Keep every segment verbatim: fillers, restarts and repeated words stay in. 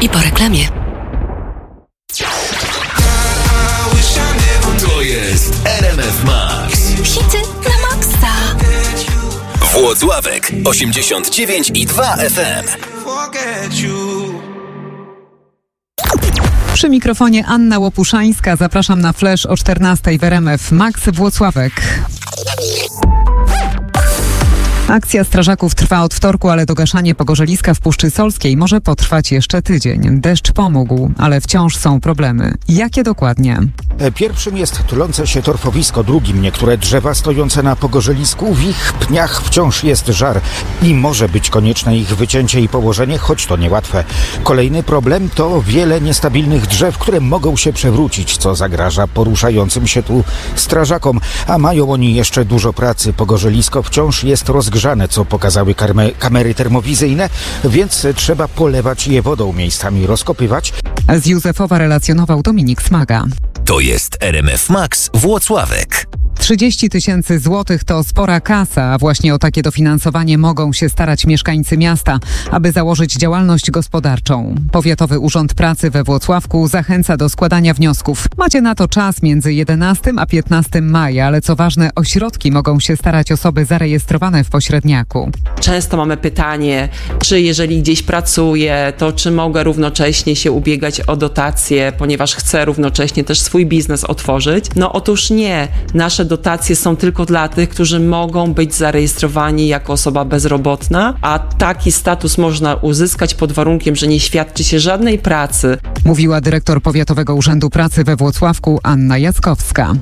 I po reklamie. To jest R M F Max. Hity na maksa. Włocławek osiemdziesiąt dziewięć i dwa F M. Przy mikrofonie Anna Łopuszańska. Zapraszam na Flash o czternastej w R M F Max Włocławek. Akcja strażaków trwa od wtorku, ale dogaszanie pogorzeliska w Puszczy Solskiej może potrwać jeszcze tydzień. Deszcz pomógł, ale wciąż są problemy. Jakie dokładnie? Pierwszym jest tulące się torfowisko, drugim niektóre drzewa stojące na pogorzelisku. W ich pniach wciąż jest żar i może być konieczne ich wycięcie i położenie, choć to niełatwe. Kolejny problem to wiele niestabilnych drzew, które mogą się przewrócić, co zagraża poruszającym się tu strażakom, a mają oni jeszcze dużo pracy. Pogorzelisko wciąż jest rozgrzane, co pokazały karme, kamery termowizyjne, więc trzeba polewać je wodą, miejscami rozkopywać. Z Józefowa relacjonował Dominik Smaga. To jest R M F Max Włocławek. trzydzieści tysięcy złotych to spora kasa, a właśnie o takie dofinansowanie mogą się starać mieszkańcy miasta, aby założyć działalność gospodarczą. Powiatowy Urząd Pracy we Włocławku zachęca do składania wniosków. Macie na to czas między jedenastego a piętnastego maja, ale co ważne, o środki mogą się starać osoby zarejestrowane w pośredniaku. Często mamy pytanie, czy jeżeli gdzieś pracuję, to czy mogę równocześnie się ubiegać o dotacje, ponieważ chcę równocześnie też swój biznes otworzyć? No otóż nie. Nasze dotacje są tylko dla tych, którzy mogą być zarejestrowani jako osoba bezrobotna, a taki status można uzyskać pod warunkiem, że nie świadczy się żadnej pracy. Mówiła dyrektor Powiatowego Urzędu Pracy we Włocławku Anna Jackowska.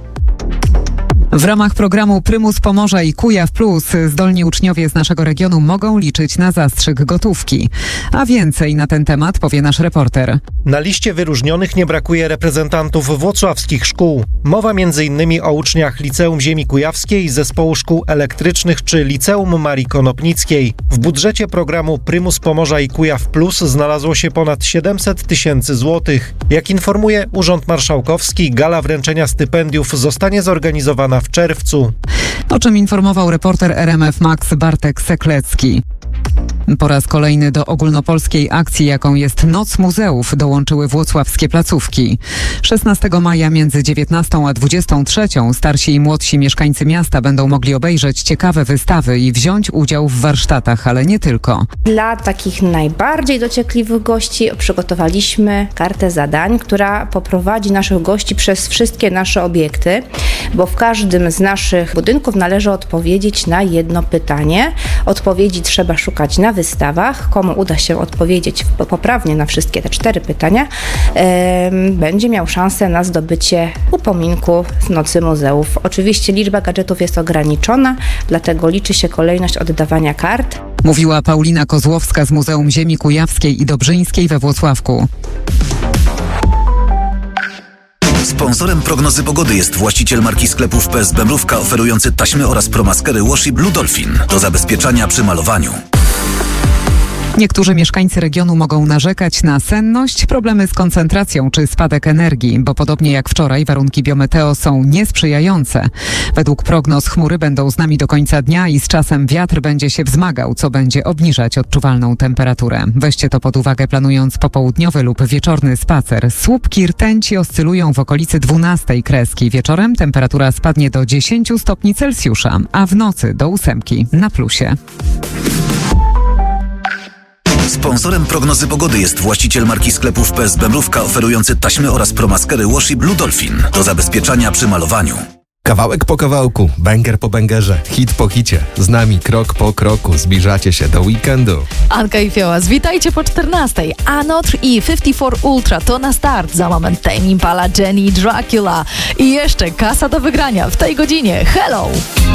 W ramach programu Prymus Pomorza i Kujaw Plus zdolni uczniowie z naszego regionu mogą liczyć na zastrzyk gotówki. A więcej na ten temat powie nasz reporter. Na liście wyróżnionych nie brakuje reprezentantów włocławskich szkół. Mowa między innymi o uczniach Liceum Ziemi Kujawskiej, Zespołu Szkół Elektrycznych czy Liceum Marii Konopnickiej. W budżecie programu Prymus Pomorza i Kujaw Plus znalazło się ponad siedemset tysięcy złotych. Jak informuje Urząd Marszałkowski, gala wręczenia stypendiów zostanie zorganizowana w czerwcu. O czym informował reporter R M F Max Bartek Seklecki. Po raz kolejny do ogólnopolskiej akcji, jaką jest Noc Muzeów, dołączyły włocławskie placówki. szesnastego maja między dziewiętnastą a dwudziestą trzecią starsi i młodsi mieszkańcy miasta będą mogli obejrzeć ciekawe wystawy i wziąć udział w warsztatach, ale nie tylko. Dla takich najbardziej dociekliwych gości przygotowaliśmy kartę zadań, która poprowadzi naszych gości przez wszystkie nasze obiekty, bo w każdym z naszych budynków należy odpowiedzieć na jedno pytanie. Odpowiedzi trzeba szukać na wystawach. Komu uda się odpowiedzieć poprawnie na wszystkie te cztery pytania, yy, będzie miał szansę na zdobycie upominku z Nocy Muzeów. Oczywiście liczba gadżetów jest ograniczona, dlatego liczy się kolejność oddawania kart. Mówiła Paulina Kozłowska z Muzeum Ziemi Kujawskiej i Dobrzyńskiej we Włocławku. Sponsorem prognozy pogody jest właściciel marki sklepów P S Bemrówka, oferujący taśmy oraz promaskery Wash i Blue Dolphin do zabezpieczania przy malowaniu. Niektórzy mieszkańcy regionu mogą narzekać na senność, problemy z koncentracją czy spadek energii, bo podobnie jak wczoraj warunki biometeo są niesprzyjające. Według prognoz chmury będą z nami do końca dnia i z czasem wiatr będzie się wzmagał, co będzie obniżać odczuwalną temperaturę. Weźcie to pod uwagę, planując popołudniowy lub wieczorny spacer. Słupki rtęci oscylują w okolicy dwunastej kreski. Wieczorem temperatura spadnie do dziesięciu stopni Celsjusza, a w nocy do ósemki na plusie. Sponsorem prognozy pogody jest właściciel marki sklepów P S Bemrówka, oferujący taśmy oraz promaskery Wash i Blue Dolphin do zabezpieczania przy malowaniu. Kawałek po kawałku, banger po bangerze, hit po hicie. Z nami krok po kroku zbliżacie się do weekendu. Anka i Fiołas, witajcie po czternastej. Anotr i pięćdziesiąt cztery Ultra to na start. Za moment Tame Impala, Jenny, Dracula. I jeszcze kasa do wygrania w tej godzinie. Hello!